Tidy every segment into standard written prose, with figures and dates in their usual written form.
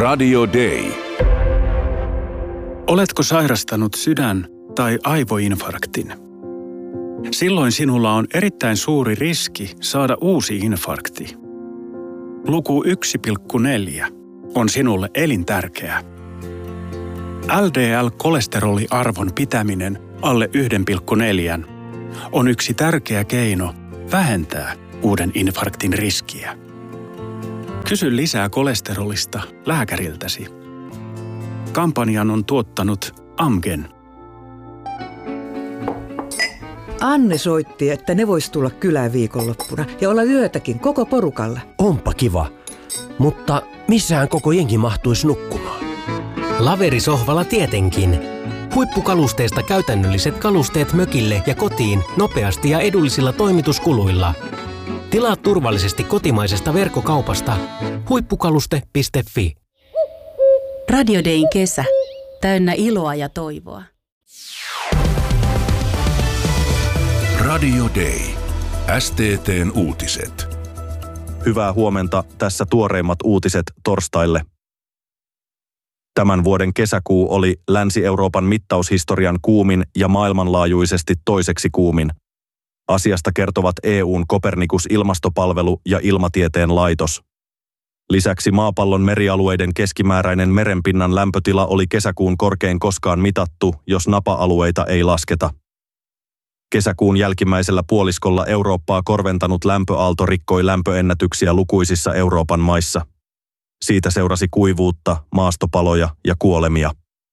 Radio Day. Oletko sairastanut sydän- tai aivoinfarktin? Silloin sinulla on erittäin suuri riski saada uusi infarkti. Luku 1,4 on sinulle elintärkeä. LDL-kolesteroliarvon pitäminen alle 1,4 on yksi tärkeä keino vähentää uuden infarktin riskiä. Kysy lisää kolesterolista lääkäriltäsi. Kampanjan on tuottanut Amgen. Anne soitti, että ne vois tulla kylään viikonloppuna ja olla yötäkin koko porukalla. Onpa kiva, mutta missähän koko jengi mahtuisi nukkumaan? Laverisohvalla tietenkin. Huippukalusteista käytännölliset kalusteet mökille ja kotiin nopeasti ja edullisilla toimituskuluilla. Tilaa turvallisesti kotimaisesta verkkokaupasta huippukaluste.fi. Radio Dayn kesä. Täynnä iloa ja toivoa. Radio Day. STT:n uutiset. Hyvää huomenta, tässä tuoreimmat uutiset torstaille. Tämän vuoden kesäkuu oli Länsi-Euroopan mittaushistorian kuumin ja maailmanlaajuisesti toiseksi kuumin. Asiasta kertovat EU:n Copernicus-ilmastopalvelu ja Ilmatieteen laitos. Lisäksi maapallon merialueiden keskimääräinen merenpinnan lämpötila oli kesäkuun korkein koskaan mitattu, jos napa-alueita ei lasketa. Kesäkuun jälkimmäisellä puoliskolla Eurooppaa korventanut lämpöaalto rikkoi lämpöennätyksiä lukuisissa Euroopan maissa. Siitä seurasi kuivuutta, maastopaloja ja kuolemia.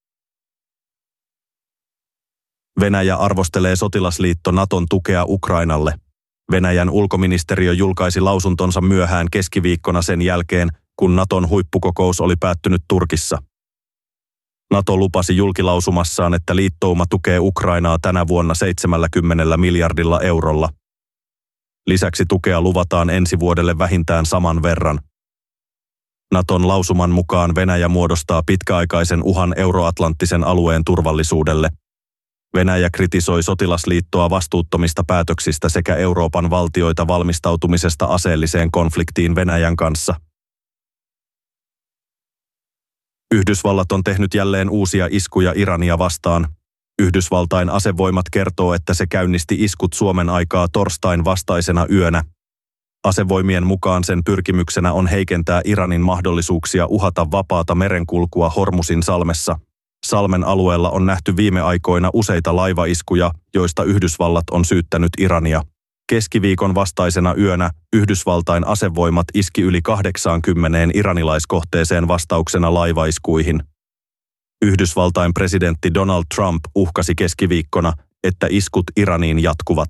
Venäjä arvostelee sotilasliitto Naton tukea Ukrainalle. Venäjän ulkoministeriö julkaisi lausuntonsa myöhään keskiviikkona sen jälkeen, kun Naton huippukokous oli päättynyt Turkissa. NATO lupasi julkilausumassaan, että liittouma tukee Ukrainaa tänä vuonna 70 miljardilla eurolla. Lisäksi tukea luvataan ensi vuodelle vähintään saman verran. Naton lausuman mukaan Venäjä muodostaa pitkäaikaisen uhan euroatlanttisen alueen turvallisuudelle. Venäjä kritisoi sotilasliittoa vastuuttomista päätöksistä sekä Euroopan valtioita valmistautumisesta aseelliseen konfliktiin Venäjän kanssa. Yhdysvallat on tehnyt jälleen uusia iskuja Irania vastaan. Yhdysvaltain asevoimat kertoo, että se käynnisti iskut Suomen aikaa torstain vastaisena yönä. Asevoimien mukaan sen pyrkimyksenä on heikentää Iranin mahdollisuuksia uhata vapaata merenkulkua Hormusin salmessa. Salmen alueella on nähty viime aikoina useita laivaiskuja, joista Yhdysvallat on syyttänyt Irania. Keskiviikon vastaisena yönä Yhdysvaltain asevoimat iski yli 80 iranilaiskohteeseen vastauksena laivaiskuihin. Yhdysvaltain presidentti Donald Trump uhkasi keskiviikkona, että iskut Iraniin jatkuvat.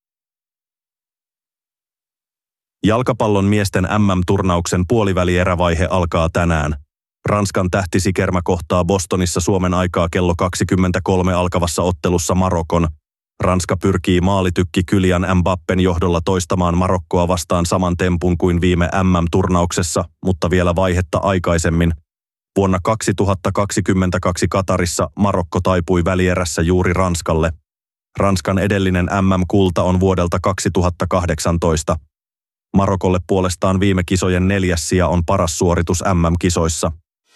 Jalkapallon miesten MM-turnauksen puolivälierävaihe alkaa tänään. Ranskan tähtisikermä kohtaa Bostonissa Suomen aikaa kello 23 alkavassa ottelussa Marokon. Ranska pyrkii maalitykki Kylian Mbappen johdolla toistamaan Marokkoa vastaan saman tempun kuin viime MM-turnauksessa, mutta vielä vaihetta aikaisemmin. Vuonna 2022 Katarissa Marokko taipui välierässä juuri Ranskalle. Ranskan edellinen MM-kulta on vuodelta 2018. Marokolle puolestaan viime kisojen 4. sija on paras suoritus MM-kisoissa.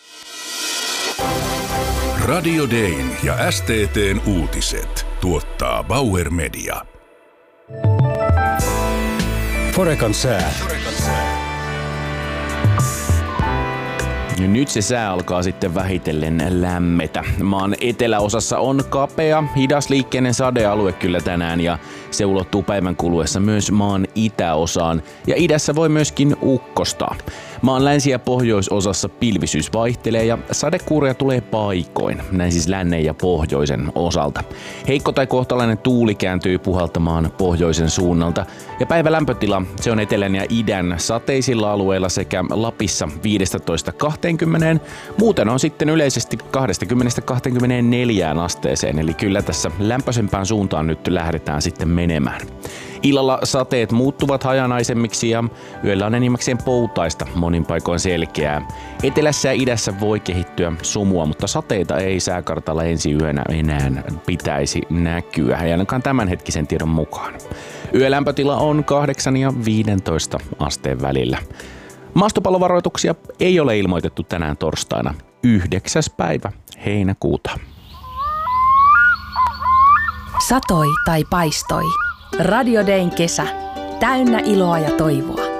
Radio Dayn ja STT:n uutiset tuottaa Bauer Media. Forekan sää. Nyt se sää alkaa sitten vähitellen lämmetä. Maan eteläosassa on kapea, hidasliikkeinen sadealue kyllä tänään ja se ulottuu päivän kuluessa myös maan itäosaan ja idässä voi myöskin ukkostaa. Maan länsi- ja pohjoisosassa pilvisyys vaihtelee ja sadekuuria tulee paikoin, näin siis lännen ja pohjoisen osalta. Heikko tai kohtalainen tuuli kääntyy puhaltamaan pohjoisen suunnalta ja päivän lämpötila se on etelän ja idän sateisilla alueilla sekä Lapissa 15-20. Muuten on sitten yleisesti 20-24 asteeseen, eli kyllä tässä lämpöisempään suuntaan nyt lähdetään sitten menemään. Illalla sateet muuttuvat hajanaisemmiksi ja yöllä on enimmäkseen poutaista, monin paikoin selkeää. Etelässä ja idässä voi kehittyä sumua, mutta sateita ei sääkartalla ensi yönä enää pitäisi näkyä, ei ainakaan tämänhetkisen tiedon mukaan. Yölämpötila on 8 ja 15 asteen välillä. Maastopallovaroituksia ei ole ilmoitettu tänään torstaina 9. päivä heinäkuuta. Satoi tai paistoi. Radio Dayn kesä. Täynnä iloa ja toivoa.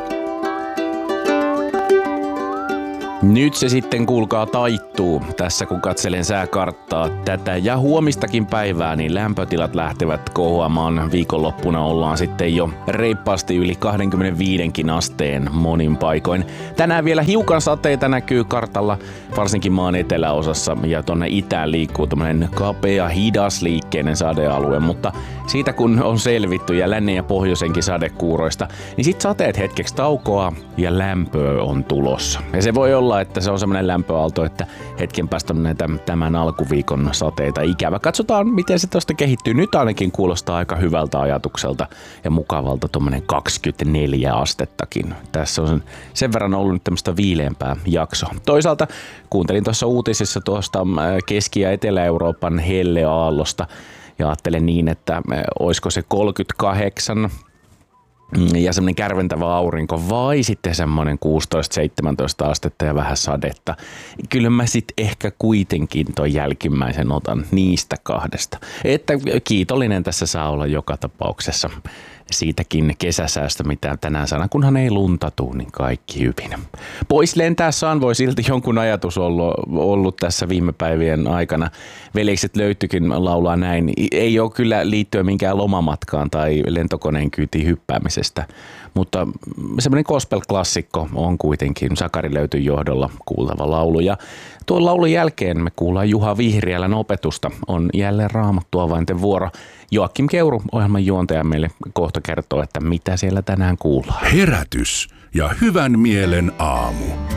Nyt se sitten kuulkaa taittuu. Tässä kun katselen sääkarttaa tätä ja huomistakin päivää, niin lämpötilat lähtevät kohoamaan. Viikonloppuna ollaan sitten jo reippaasti yli 25 asteen monin paikoin. Tänään vielä hiukan sateita näkyy kartalla, varsinkin maan eteläosassa, ja tonne itään liikkuu tämmönen kapea, hidasliikkeinen sadealue, mutta siitä kun on selvitty ja lännen ja pohjoisenkin sadekuuroista, niin sit sateet hetkeksi taukoaa ja lämpöä on tulossa. Ja se voi olla, että se on semmoinen lämpöaalto, että hetken päästä on näitä tämän alkuviikon sateita ikävä. Katsotaan, miten se tosta kehittyy. Nyt ainakin kuulostaa aika hyvältä ajatukselta ja mukavalta tuommoinen 24 astettakin. Tässä on sen verran ollut nyt tämmöistä viileämpää jaksoa. Toisaalta kuuntelin tuossa uutisissa tuosta Keski- ja Etelä-Euroopan helleaallosta ja ajattelen niin, että olisiko se 38 ja semmoinen kärventävä aurinko vai sitten semmoinen 16-17 astetta ja vähän sadetta. Kyllä mä sit ehkä kuitenkin ton jälkimmäisen otan niistä kahdesta. Että kiitollinen tässä saa olla joka tapauksessa siitäkin kesäsäästä, mitä tänään saadaan, kunhan ei lunta tuu, niin kaikki hyvin. Pois lentää saan voi silti jonkun ajatus ollut tässä viime päivien aikana. Veljekset löytyikin laulaa näin. Ei ole kyllä liittyen minkään lomamatkaan tai lentokoneen kyytiin hyppäämisestä, mutta semmoinen gospel-klassikko on kuitenkin Sakari Löytyn johdolla kuultava laulu. Ja tuon laulun jälkeen me kuullaan Juha Vihriälän opetusta. On jälleen Raamattuavainten vuoro. Joakim Keuru, ohjelman juontaja, meille kohta kertoo, että mitä siellä tänään kuullaan. Herätys ja hyvän mielen aamu.